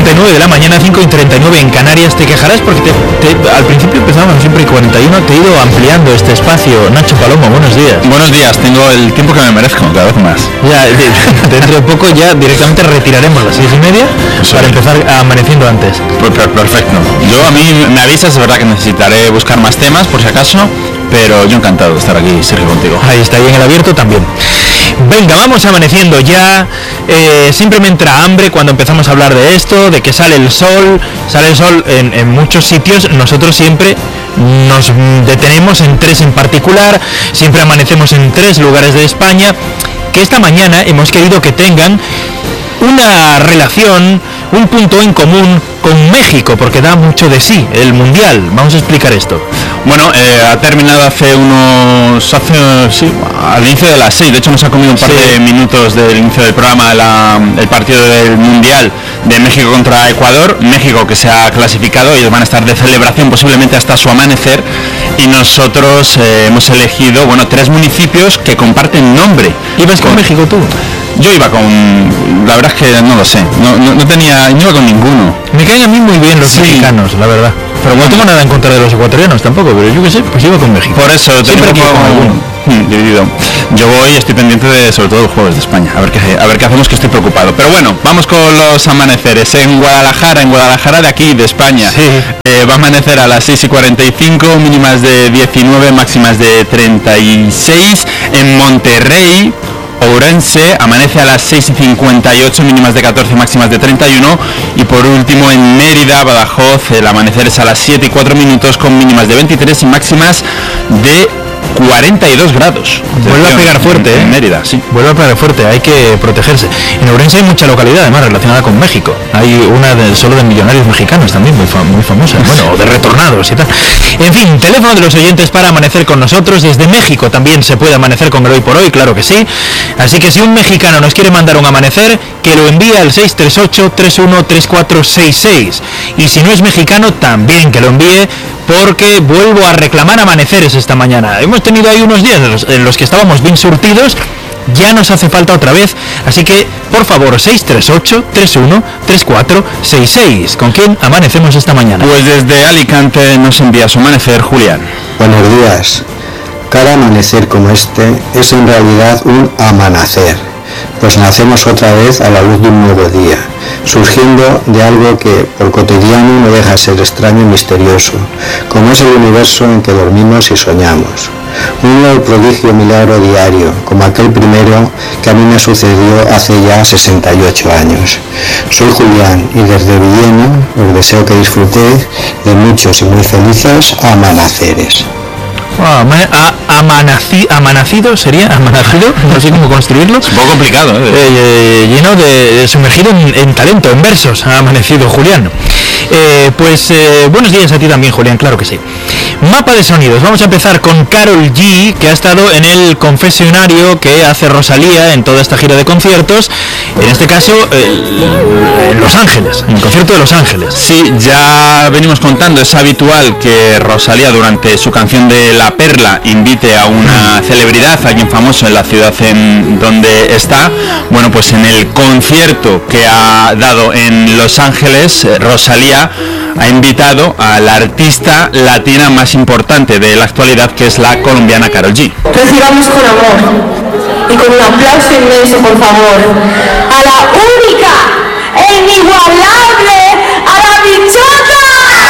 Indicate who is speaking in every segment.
Speaker 1: 5:39 de la mañana, 5:39 en Canarias. Te quejarás porque al principio empezábamos siempre 41, te he ido ampliando este espacio. Nacho Palomo, buenos días.
Speaker 2: Buenos días, tengo el tiempo que me merezco, cada vez más.
Speaker 1: Ya, dentro de poco ya directamente retiraremos las 6:30 para empezar amaneciendo antes.
Speaker 2: Perfecto. A mí me avisas, es verdad que necesitaré buscar más temas, por si acaso, pero yo encantado de estar aquí, Sergio, contigo.
Speaker 1: Ahí está, y en el abierto también. Venga, vamos amaneciendo ya. Siempre me entra hambre cuando empezamos a hablar de esto, de que sale el sol en muchos sitios. Nosotros siempre nos detenemos en 3 en particular, siempre amanecemos en 3 lugares de España, que esta mañana hemos querido que tengan una relación, un punto en común con México, porque da mucho de sí el Mundial. Vamos a explicar esto.
Speaker 2: Bueno, ha terminado al inicio de las 6, de hecho nos ha comido un par de minutos del inicio del programa el partido del Mundial de México contra Ecuador. México, que se ha clasificado, ellos van a estar de celebración posiblemente hasta su amanecer, y nosotros hemos elegido 3 municipios que comparten nombre.
Speaker 1: ¿Ibas con México tú?
Speaker 2: Yo iba la verdad es que no lo sé, no iba con ninguno.
Speaker 1: Me caen a mí muy bien los mexicanos, la verdad. Pero no tengo nada en contra de los ecuatorianos tampoco, pero yo qué sé, pues iba con México.
Speaker 2: Por eso
Speaker 1: siempre
Speaker 2: tengo
Speaker 1: con alguno.
Speaker 2: Dividido. Yo estoy pendiente sobre todo los juegos de España, a ver qué hacemos, que estoy preocupado. Pero bueno, vamos con los amaneceres. En Guadalajara de aquí, de España, va a amanecer a las 6:45, mínimas de 19, máximas de 36. En Monterrey, Ourense, amanece a las 6:58, mínimas de 14, máximas de 31. Y por último en Mérida, Badajoz, el amanecer es a las 7:04 con mínimas de 23 y máximas de 42 grados.
Speaker 1: Vuelve a pegar fuerte,
Speaker 2: en Mérida, sí.
Speaker 1: Vuelve a pegar fuerte, hay que protegerse. En Ourense hay mucha localidad además relacionada con México. Hay una solo de millonarios mexicanos también, muy famosa, o de retornados y tal. En fin, teléfono de los oyentes para amanecer con nosotros. Desde México también se puede amanecer con el Hoy por Hoy, claro que sí. Así que si un mexicano nos quiere mandar un amanecer, que lo envíe al 638-313466. Y si no es mexicano, también que lo envíe, porque vuelvo a reclamar amaneceres esta mañana. Hemos tenido ahí unos días en los que estábamos bien surtidos, ya nos hace falta otra vez, así que por favor 638-313466. ¿Con quién amanecemos esta mañana?
Speaker 2: Pues desde Alicante nos envía su amanecer Julián.
Speaker 3: Buenos días. Cada amanecer como este es en realidad un amanecer, pues nacemos otra vez a la luz de un nuevo día, surgiendo de algo que por cotidiano no deja de ser extraño y misterioso, como es el universo en que dormimos y soñamos. Un nuevo prodigio milagro diario, como aquel primero que a mí me sucedió hace ya 68 años. Soy Julián y desde Villena os deseo que disfrutéis de muchos y muy felices amaneceres.
Speaker 1: Amanacido sería, no sé cómo construirlo.
Speaker 2: Es un poco complicado,
Speaker 1: lleno de sumergido en talento, en versos, ha amanecido Julián. Buenos días a ti también, Julián, claro que sí. Mapa de sonidos, vamos a empezar con Karol G, que ha estado en el confesionario que hace Rosalía en toda esta gira de conciertos, en este caso en Los Ángeles, en el concierto de Los Ángeles.
Speaker 2: Sí, ya venimos contando, es habitual que Rosalía durante su canción de La Perla invite a una celebridad, a alguien famoso en la ciudad en donde está. Bueno, pues en el concierto que ha dado en Los Ángeles, Rosalía ha invitado a la artista latina más importante de la actualidad, que es la colombiana Karol G.
Speaker 4: Recibamos con amor y con un aplauso inmenso, por favor, a la única e inigualable, a la bichota.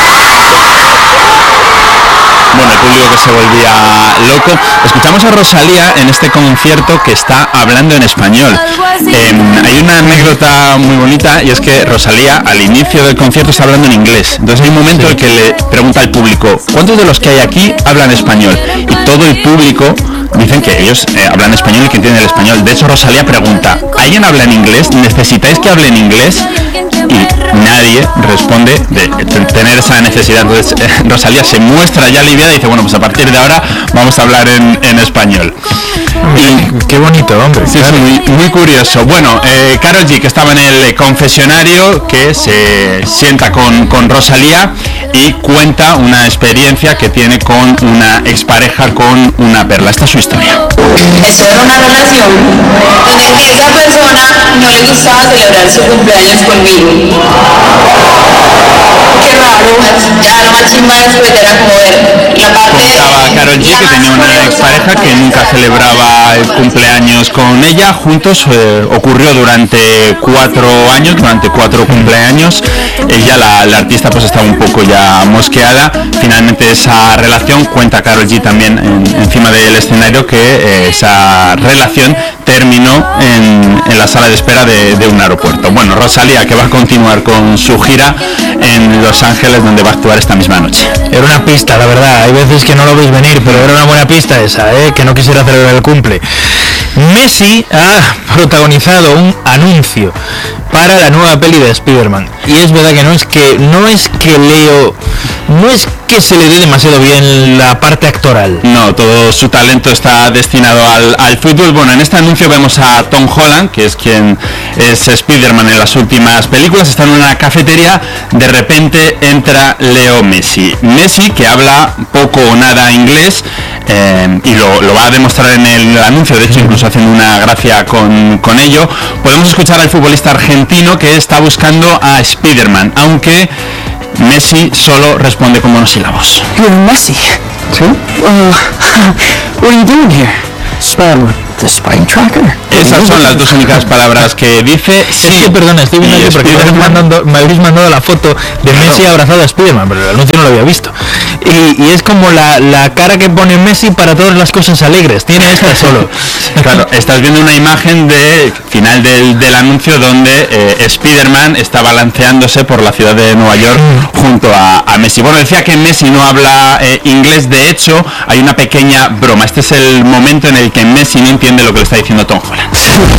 Speaker 2: Bueno, el público que se volvía loco. Escuchamos a Rosalía en este concierto que está hablando en español. Hay una anécdota muy bonita, y es que Rosalía al inicio del concierto está hablando en inglés. Entonces hay un momento en el que le pregunta al público: ¿cuántos de los que hay aquí hablan español? Y todo el público dicen que ellos hablan español y que entienden el español. De hecho, Rosalía pregunta: ¿alguien habla en inglés? ¿Necesitáis que hable en inglés? Y nadie responde de tener esa necesidad. Entonces Rosalía se muestra ya aliviada y dice: bueno, pues a partir de ahora vamos a hablar en español.
Speaker 1: Y qué bonito, hombre.
Speaker 2: Sí, claro. Sí, muy curioso. Bueno, Karol G, que estaba en el confesionario, que se sienta con Rosalía. y cuenta una experiencia que tiene con una expareja, con una perla. Esta es su historia.
Speaker 5: Esto era una relación en la que esa persona no le gustaba celebrar su cumpleaños conmigo. Qué raro, ya lo más chimba después era como ver la parte...
Speaker 2: Contaba Karol G que tenía una expareja que nunca celebraba el cumpleaños con ella. Juntos ocurrió durante 4 años, durante 4 cumpleaños. Ella, la artista, pues estaba un poco ya mosqueada. Finalmente esa relación, cuenta Karol G también encima del escenario, que esa relación terminó en la sala de espera de un aeropuerto. Bueno, Rosalía, que va a continuar con su gira en Los Ángeles, donde va a actuar esta misma noche.
Speaker 1: Era una pista, la verdad, hay veces que no lo veis venir, pero era una buena pista esa, que no quisiera celebrar el cumple. Messi ha protagonizado un anuncio para la nueva peli de Spider-Man, y es verdad que no es que se le dé demasiado bien la parte actoral.
Speaker 2: No, todo su talento está destinado al fútbol. Bueno, en este anuncio vemos a Tom Holland, que es quien es Spider-Man en las últimas películas. Está en una cafetería, de repente entra Leo Messi. Messi, que habla poco o nada inglés, y lo va a demostrar en el anuncio, de hecho incluso haciendo una gracia con ello. Podemos escuchar al futbolista argentino que está buscando a Spider-Man, aunque Messi solo responde con monosílabos.
Speaker 6: You're Messi.
Speaker 3: ¿Sí?
Speaker 6: What are you doing here? Spider-Man, the spine tracker.
Speaker 2: Esas son las dos únicas palabras que dice.
Speaker 1: Sí, es que, perdona, estoy viendo aquí porque me habéis mandado la foto de Messi abrazado a Spider-Man, pero el anuncio no lo había visto. Y es como la cara que pone Messi para todas las cosas alegres, tiene esta solo.
Speaker 2: Claro, estás viendo una imagen de final del anuncio donde Spider-Man está balanceándose por la ciudad de Nueva York junto a Messi. Bueno, decía que Messi no habla inglés, de hecho hay una pequeña broma. Este es el momento en el que Messi no entiende lo que le está diciendo Tom Holland.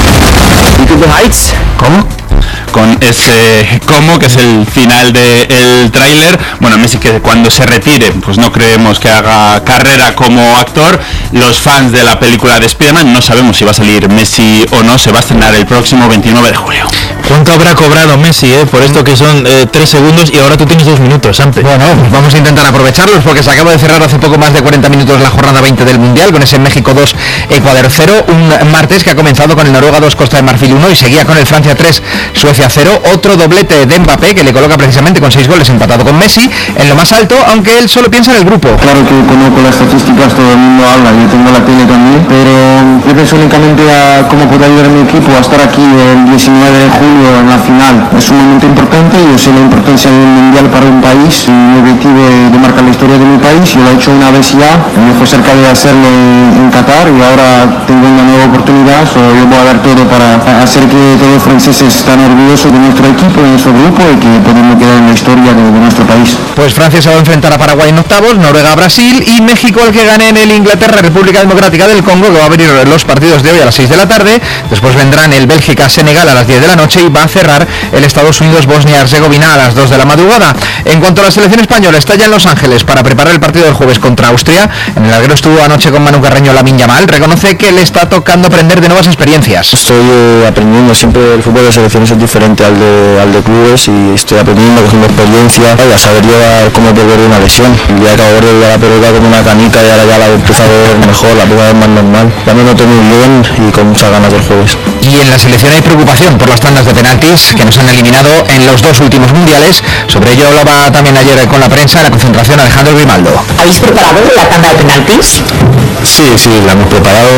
Speaker 3: ¿Cómo?
Speaker 2: Con ese "cómo", que es el final del tráiler. Bueno, Messi, que cuando se retire, pues no creemos que haga carrera como actor. Los fans de la película de Spider-Man, no sabemos si va a salir Messi o no. Se va a estrenar el próximo 29 de julio.
Speaker 1: ¿Cuánto habrá cobrado Messi, por esto que son 3 segundos y ahora tú tienes 2 minutos, antes?
Speaker 7: Bueno, pues vamos a intentar aprovecharlos porque se acaba de cerrar hace poco más de 40 minutos la jornada 20 del Mundial con ese México 2, Ecuador 0, un martes que ha comenzado con el Noruega 2, Costa de Marfil 1 y seguía con el Francia 3, Suecia 0, otro doblete de Mbappé que le coloca precisamente con 6 goles empatado con Messi en lo más alto, aunque él solo piensa en el grupo.
Speaker 3: Claro que conozco las estadísticas, todo el mundo habla, yo tengo la tele también, pero yo pienso únicamente a cómo puede ayudar a mi equipo a estar aquí el 19 de julio en la final. Es un momento importante, yo sé la importancia del Mundial para un país y mi objetivo es de marcar la historia de mi país. Yo lo he hecho una vez ya, me fue cerca de hacerlo en Qatar y ahora tengo una nueva oportunidad, yo voy a dar todo para hacer que todos los franceses estén orgullosos de nuestro equipo, de nuestro grupo y que podamos quedar en la historia de nuestro país.
Speaker 7: Pues Francia se va a enfrentar a Paraguay en octavos, Noruega a Brasil y México al que gane en el Inglaterra, República Democrática del Congo, que va a abrir los partidos de hoy a las 6 de la tarde. Después vendrán el Bélgica-Senegal a las 10 de la noche y va a cerrar el Estados Unidos-Bosnia-Herzegovina a las 2 de la madrugada. En cuanto a la selección española, está ya en Los Ángeles para preparar el partido del jueves contra Austria. En el larguero estuvo anoche con Manu Carreño Lamine Yamal. Reconoce que le está tocando aprender de nuevas experiencias.
Speaker 3: Estoy aprendiendo, siempre el fútbol de selecciones es diferente al de clubes y estoy aprendiendo, cogiendo experiencia y a saber llevar cómo volver de una lesión. El día que acabo de llevar la pelota como una canica y ahora ya la empiezo a ver mejor, la puedo ver más normal. Ya me noto muy bien y con muchas ganas del jueves.
Speaker 7: Y en la selección hay preocupación por las tandas de penaltis que nos han eliminado en los 2 últimos mundiales. Sobre ello hablaba también ayer con la prensa en la concentración Alejandro Grimaldo.
Speaker 5: ¿Habéis preparado la tanda de penaltis?
Speaker 3: Sí, la hemos preparado,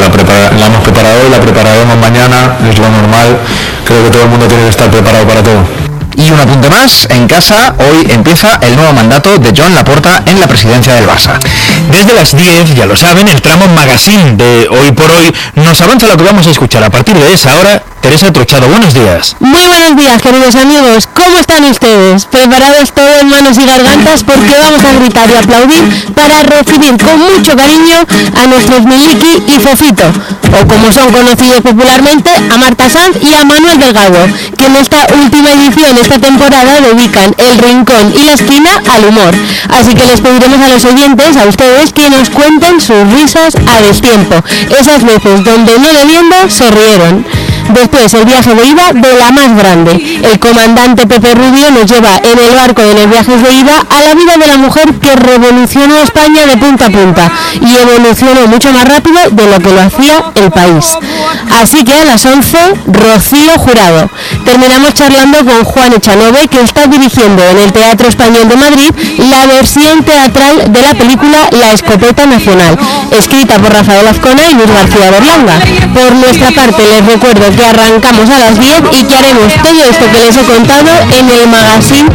Speaker 3: la hemos preparado y la prepararemos mañana, es lo normal. Creo que todo el mundo tiene que estar preparado para todo.
Speaker 7: Y un apunte más, en casa hoy empieza el nuevo mandato de Joan Laporta en la presidencia del Barça.
Speaker 1: Desde las 10, ya lo saben, el tramo magazine de Hoy por Hoy nos avanza lo que vamos a escuchar a partir de esa hora. Teresa Trochado, buenos días.
Speaker 8: Muy buenos días, queridos amigos. ¿Cómo están ustedes? ¿Preparados todos en manos y gargantas? Porque vamos a gritar y aplaudir para recibir con mucho cariño a nuestros Miliki y Fofito, o como son conocidos popularmente, a Marta Sanz y a Manuel Delgado, que en esta última edición, esta temporada, dedican el rincón y la esquina al humor. Así que les pediremos a los oyentes, a ustedes, que nos cuenten sus risas a destiempo, esas veces donde no debiendo se rieron. Después, el viaje de ida de la más grande. El comandante Pepe Rubio nos lleva en el barco de los viajes de ida a la vida de la mujer que revolucionó España de punta a punta y evolucionó mucho más rápido de lo que lo hacía el país. Así que a las 11, Rocío Jurado. Terminamos charlando con Juan Echanove, que está dirigiendo en el Teatro Español de Madrid la versión teatral de la película La Escopeta Nacional, escrita por Rafael Azcona y Luis García Berlanga. Por nuestra parte, les recuerdo que arrancamos a las 10 y que haremos todo esto que les he contado en el magazine